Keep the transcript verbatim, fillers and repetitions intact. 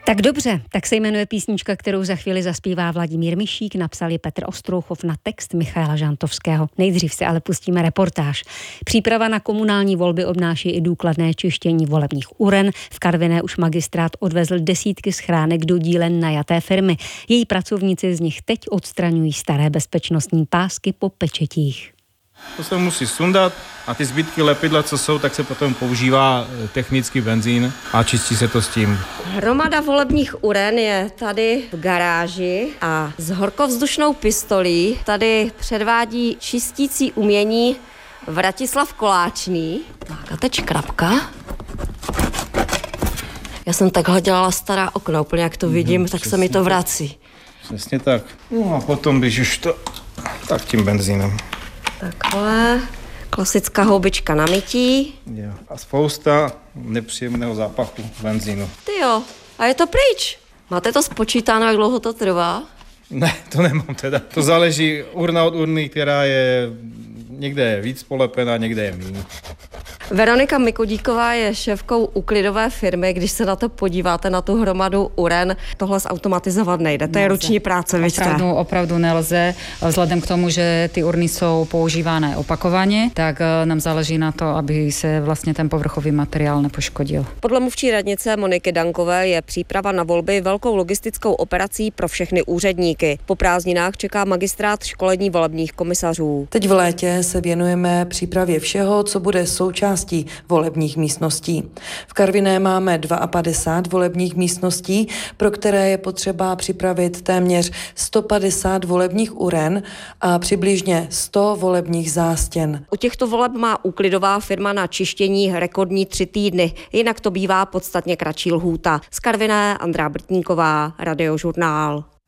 Tak dobře, tak se jmenuje písnička, kterou za chvíli zaspívá Vladimír Mišík, napsal ji Petr Ostrouchov na text Michaela Žantovského. Nejdřív se ale pustíme reportáž. Příprava na komunální volby obnáší i důkladné čištění volebních uren. V Karviné už magistrát odvezl desítky schránek do dílen najaté firmy. Její pracovníci z nich teď odstraňují staré bezpečnostní pásky po pečetích. To se musí sundat a ty zbytky lepidla, co jsou, tak se potom používá technický benzín a čistí se to s tím. Hromada volebních uren je tady v garáži a s horkovzdušnou pistolí tady předvádí čistící umění Vratislav Koláčný. Tak a teď škrabka. Já jsem takhle dělala stará okna, úplně jak to vidím, hmm, tak se mi to vrací. Přesně tak. No a potom, když už to, tak tím benzínem. Takhle, klasická houbička na mytí. Jo. A spousta nepříjemného zápachu benzínu. Ty jo, a je to pryč. Máte to spočítáno, jak dlouho to trvá? Ne, to nemám teda. To záleží urna od urny, která je někde je víc polepená, někde je méně. Veronika Mikodíková je šéfkou úklidové firmy. Když se na to podíváte, na tu hromadu uren, tohle zautomatizovat nejde. To je ruční práce, víte? Opravdu, opravdu nelze. Vzhledem k tomu, že ty urny jsou používané opakovaně, tak nám záleží na to, aby se vlastně ten povrchový materiál nepoškodil. Podle mluvčí radnice Moniky Dankové je příprava na volby velkou logistickou operací pro všechny úředníky. Po prázdninách čeká magistrát školení volebních komisařů. Teď v létě se věnujeme přípravě všeho, co bude součástí volebních místností. V Karviné máme padesát dva volebních místností, pro které je potřeba připravit téměř sto padesát volebních uren a přibližně sto volebních zástěn. U těchto voleb má úklidová firma na čištění rekordní tři týdny, jinak to bývá podstatně kratší lhůta. Z Karviné Andrá Brtníková, Radiožurnál.